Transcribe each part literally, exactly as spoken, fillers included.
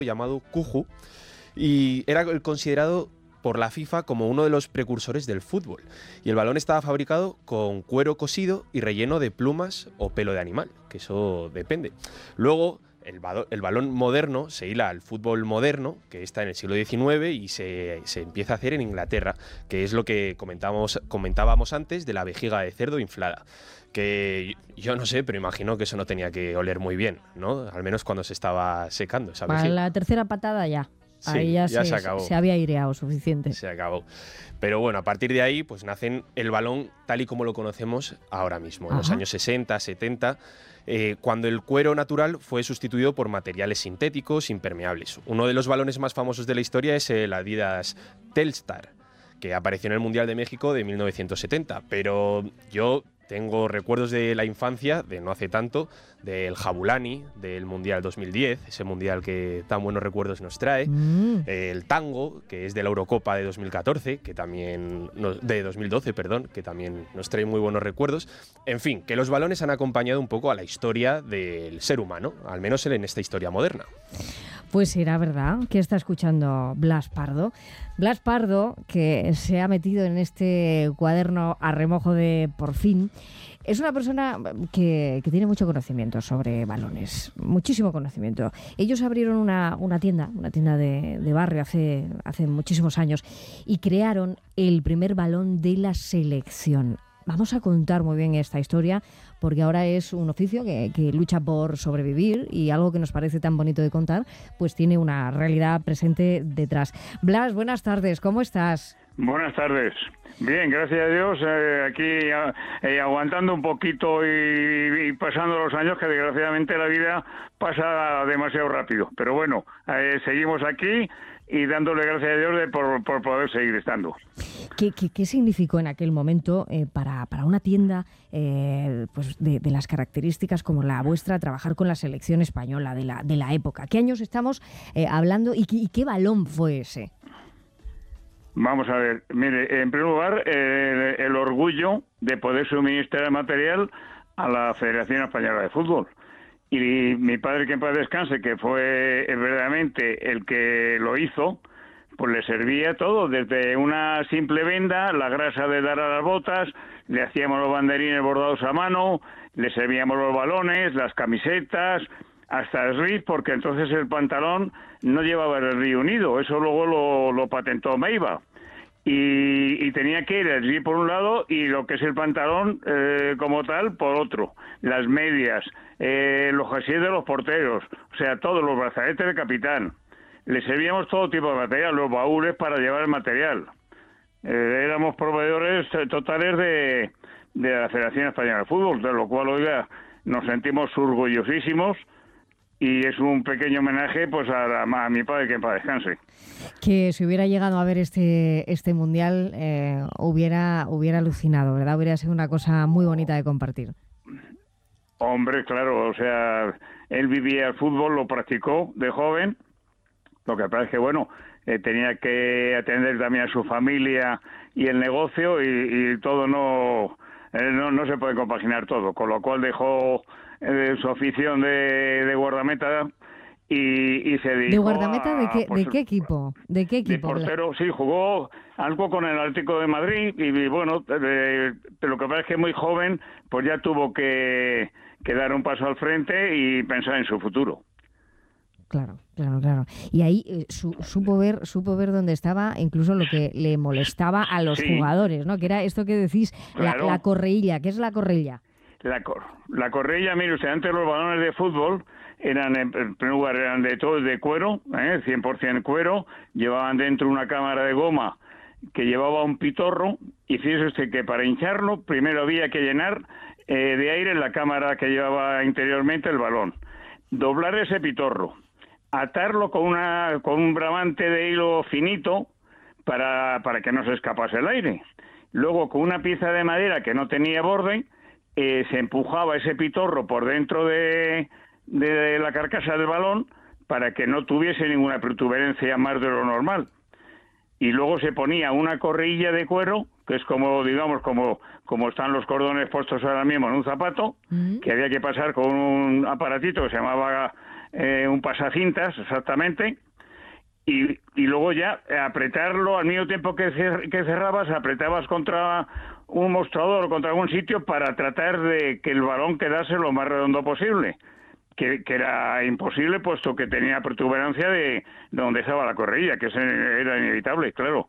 llamado Cuju y era considerado por la FIFA como uno de los precursores del fútbol. Y el balón estaba fabricado con cuero cosido y relleno de plumas o pelo de animal, que eso depende. Luego, el, ba- el balón moderno se hila al fútbol moderno, que está en el siglo diecinueve y se, se empieza a hacer en Inglaterra, que es lo que comentábamos, comentábamos antes de la vejiga de cerdo inflada. Que yo no sé, pero imagino que eso no tenía que oler muy bien, ¿no? Al menos cuando se estaba secando esa Para vejiga. la tercera patada ya. Sí, Ahí ya, ya se, se acabó. se había aireado suficiente. Se acabó. Pero bueno, a partir de ahí pues nacen el balón tal y como lo conocemos ahora mismo, en Ajá. los años sesenta, setenta, eh, cuando el cuero natural fue sustituido por materiales sintéticos impermeables. Uno de los balones más famosos de la historia es el Adidas Telstar, que apareció en el Mundial de México de mil novecientos setenta, pero yo tengo recuerdos de la infancia, de no hace tanto, del Jabulani, del Mundial dos mil diez, ese Mundial que tan buenos recuerdos nos trae, Mm. el Tango, que es de la Eurocopa de dos mil catorce, que también nos- de dos mil doce, perdón, que también nos trae muy buenos recuerdos. En fin, que los balones han acompañado un poco a la historia del ser humano, al menos en esta historia moderna. Pues será verdad que está escuchando Blas Pardo. Blas Pardo, que se ha metido en este cuaderno a remojo de Por Fin, es una persona que, que tiene mucho conocimiento sobre balones, muchísimo conocimiento. Ellos abrieron una, una tienda, una tienda de, de barrio hace, hace muchísimos años y crearon el primer balón de la selección. Vamos a contar muy bien esta historia porque ahora es un oficio que, que lucha por sobrevivir y algo que nos parece tan bonito de contar, pues tiene una realidad presente detrás. Blas, buenas tardes, ¿cómo estás? Buenas tardes. Bien, gracias a Dios, eh, aquí eh, aguantando un poquito y, y pasando los años, que desgraciadamente la vida pasa demasiado rápido. Pero bueno, eh, seguimos aquí y dándole gracias a Dios de por, por poder seguir estando. ¿Qué, qué, qué significó en aquel momento eh, para, para una tienda eh, pues de, de las características como la vuestra trabajar con la selección española de la, de la época? ¿Qué años estamos eh, hablando y, qué- y qué balón fue ese? Vamos a ver, mire, en primer lugar, eh, el orgullo de poder suministrar material a la Federación Española de Fútbol. Y mi padre, que en paz descanse, que fue eh, verdaderamente el que lo hizo, pues le servía todo, desde una simple venda, la grasa de dar a las botas, le hacíamos los banderines bordados a mano, le servíamos los balones, las camisetas, hasta el R I F, porque entonces el pantalón no llevaba el R I F unido, eso luego lo, lo patentó Meiba. Y, y tenía que ir el R I F por un lado y lo que es el pantalón eh, como tal por otro. Las medias, eh, los jerseys de los porteros, o sea, todos los brazaletes de capitán. Le servíamos todo tipo de material, los baúles para llevar el material. Eh, éramos proveedores eh, totales de, de la Federación Española de Fútbol, de lo cual, oiga, nos sentimos orgullosísimos y es un pequeño homenaje pues a, la- a mi padre, que en paz descanse. Que si hubiera llegado a ver este, este mundial eh, hubiera, hubiera alucinado, ¿verdad? Hubiera sido una cosa muy bonita de compartir. Hombre, claro, o sea, él vivía el fútbol, lo practicó de joven, lo que pasa es que, bueno, eh, tenía que atender también a su familia y el negocio y, y todo no, eh, no no se puede compaginar todo, con lo cual dejó eh, su afición de, de guardameta y, y se dedicó ¿De guardameta de a, qué, pues, de qué equipo? ¿De qué de equipo? portero, sí, jugó algo con el Atlético de Madrid y, y bueno, eh, pero lo que pasa es que muy joven, pues ya tuvo que, que dar un paso al frente y pensar en su futuro. Claro, claro, claro. Y ahí eh, su- supo ver, supo ver dónde estaba, incluso lo que le molestaba a los Sí. jugadores, ¿no? Que era esto que decís, la, Claro. la correilla. ¿Qué es la correilla? La, cor- la correilla, mire usted, antes los balones de fútbol eran, en en primer lugar, eran de todo de cuero, ¿eh? cien por ciento cuero, llevaban dentro una cámara de goma que llevaba un pitorro, y fíjese usted que para hincharlo primero había que llenar eh, de aire la cámara que llevaba interiormente el balón, doblar ese pitorro, atarlo con una con un bramante de hilo finito para, para que no se escapase el aire. Luego, con una pieza de madera que no tenía borde, eh, se empujaba ese pitorro por dentro de, de la carcasa del balón para que no tuviese ninguna protuberancia más de lo normal. Y luego se ponía una correilla de cuero, que es como, digamos, como, como están los cordones puestos ahora mismo en un zapato, Mm. que había que pasar con un aparatito que se llamaba eh, un pasacintas exactamente, y, y luego ya apretarlo al mismo tiempo que, cer que cerrabas, apretabas contra un mostrador o contra algún sitio para tratar de que el balón quedase lo más redondo posible, que, que era imposible puesto que tenía protuberancia de, de donde estaba la correilla, que eso era inevitable, claro.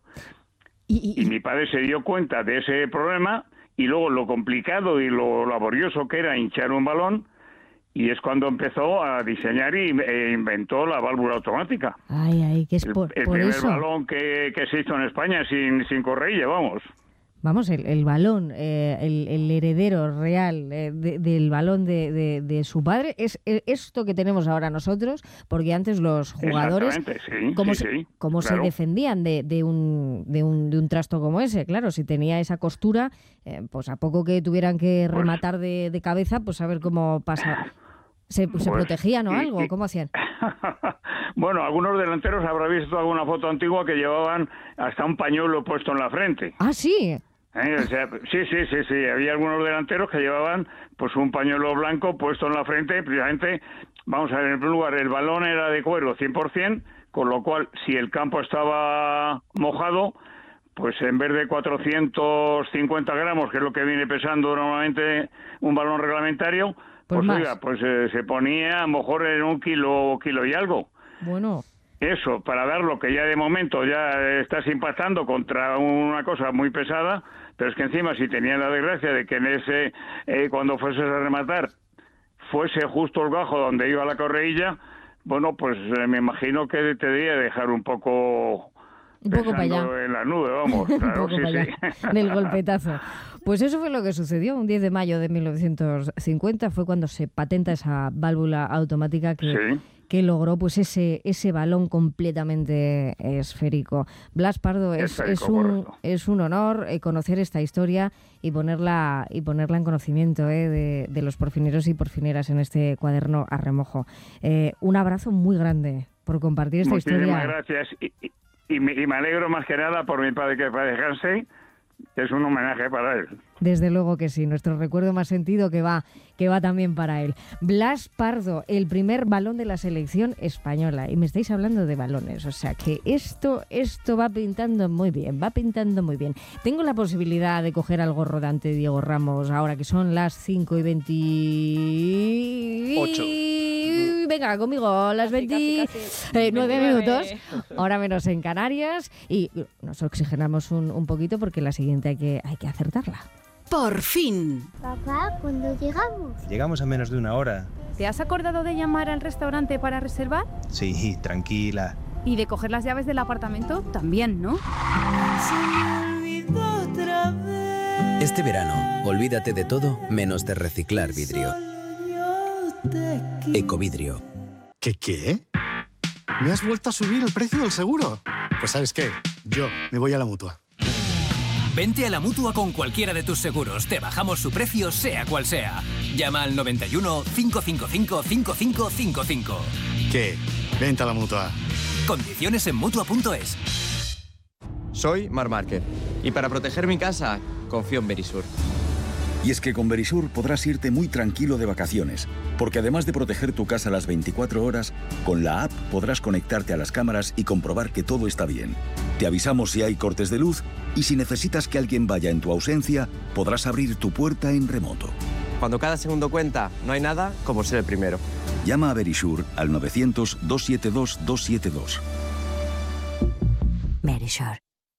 Y, y, y mi padre se dio cuenta de ese problema y luego lo complicado y lo laborioso que era hinchar un balón, y es cuando empezó a diseñar y e inventó la válvula automática. Ay, ay, que es por, el, el por primer eso. balón que, que se hizo en España sin, sin correilla, vamos. Vamos, el, el balón, eh, el, el heredero real eh, de, del balón de, de, de su padre, es esto que tenemos ahora nosotros, porque antes los jugadores, sí, ¿cómo, sí, se, sí, cómo claro. se defendían de, de, un, de, un, de un trasto como ese? Claro, si tenía esa costura, eh, pues a poco que tuvieran que pues, rematar de, de cabeza, pues a ver cómo pasaba. ¿Se, pues, ¿Se protegían o y, algo? Y, ¿Cómo hacían? Bueno, algunos delanteros habrá visto alguna foto antigua que llevaban hasta un pañuelo puesto en la frente. Ah, sí. ¿Eh? O sea, sí, sí, sí, sí. Había algunos delanteros que llevaban pues un pañuelo blanco puesto en la frente. Precisamente, vamos a ver, en primer lugar, el balón era de cuero cien por ciento, con lo cual, si el campo estaba mojado, pues en vez de cuatrocientos cincuenta gramos, que es lo que viene pesando normalmente un balón reglamentario, pues, pues oiga, pues eh, se ponía a lo mejor en un kilo, kilo y algo. Bueno. Eso, para dar lo que ya de momento ya estás impactando contra una cosa muy pesada, pero es que encima si tenía la desgracia de que en ese, eh, cuando fueses a rematar, fuese justo el bajo donde iba la correilla, bueno, pues eh, me imagino que te debía dejar un poco... Un poco para allá. En la nube, vamos. Claro, un poco sí, para sí. allá, del golpetazo. Pues eso fue lo que sucedió. Un diez de mayo de mil novecientos cincuenta fue cuando se patenta esa válvula automática que, sí. que logró pues ese ese balón completamente esférico. Blas Pardo, es, esférico, es, un, correcto. es un honor eh, conocer esta historia y ponerla y ponerla en conocimiento eh, de, de los porfineros y porfineras en este cuaderno a remojo. Eh, un abrazo muy grande por compartir esta Muchísimas historia. Gracias. Y, y, y, me, y me alegro más que nada por mi padre, que para dejarse. Es un homenaje para él. Desde luego que sí, nuestro recuerdo más sentido que va, que va también para él. Blas Pardo, el primer balón de la selección española. Y me estáis hablando de balones, o sea que esto, esto va pintando muy bien, va pintando muy bien. Tengo la posibilidad de coger algo rodante de Diego Ramos ahora que son las cinco y veintiocho. Venga, conmigo, las veintinueve eh, minutos, ahora menos en Canarias, y nos oxigenamos un, un poquito porque la siguiente hay que, hay que acertarla. Por fin. Papá, ¿cuándo llegamos? Llegamos a menos de una hora. ¿Te has acordado de llamar al restaurante para reservar? Sí, tranquila. ¿Y de coger las llaves del apartamento? También, ¿no? Este verano, olvídate de todo menos de reciclar vidrio. Ecovidrio. ¿Qué qué? ¿Me has vuelto a subir el precio del seguro? Pues ¿sabes qué? Yo me voy a la Mutua. Vente a la Mutua con cualquiera de tus seguros. Te bajamos su precio, sea cual sea. Llama al noventa y uno, cinco cinco cinco, cinco cinco cinco cinco. ¿Qué? Vente a la Mutua. Condiciones en Mutua punto es. Soy Marc Márquez y para proteger mi casa, confío en Verisur. Y es que con Verisur podrás irte muy tranquilo de vacaciones, porque además de proteger tu casa las veinticuatro horas, con la app podrás conectarte a las cámaras y comprobar que todo está bien. Te avisamos si hay cortes de luz y si necesitas que alguien vaya en tu ausencia, podrás abrir tu puerta en remoto. Cuando cada segundo cuenta, no hay nada como ser el primero. Llama a Verisur al novecientos, doscientos setenta y dos, doscientos setenta y dos. Verisur.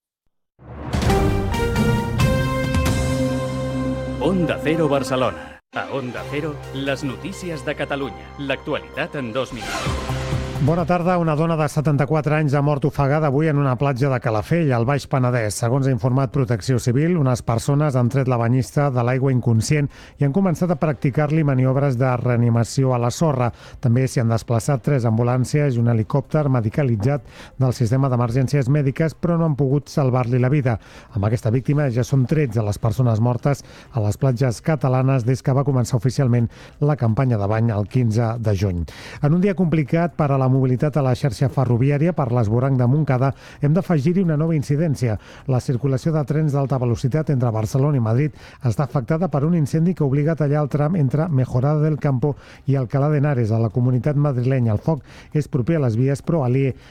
Onda Cero Barcelona. A Onda Cero, les notícies de Catalunya. L'actualitat en dos minuts. Bona tarda. Una dona de setanta-quatre anys ha mort ofegada avui en una platja de Calafell, al Baix Penedès. Segons ha informat Protecció Civil, unes persones han tret la banyista de l'aigua inconscient i han començat a practicar-li maniobres de reanimació a la sorra. També s'hi han desplaçat tres ambulàncies i un helicòpter medicalitzat del sistema d'emergències mèdiques, però no han pogut salvar-li la vida. Amb aquesta víctima ja són tretze les persones mortes a les platges catalanes des que va començar oficialment la campanya de bany el quinze de juny. En un dia complicat per a la mobilitat a la xarxa ferroviària per l'esvoranc de Montcada, hem d'afegir-hi una nova incidència. La circulació de trens d'alta velocitat entre Barcelona i Madrid està afectada per un incendi que obliga a tallar el tram entre Mejorada del Campo i Alcalá de Henares, a la Comunitat Madrilenya. El foc és proper a les vies, però aliè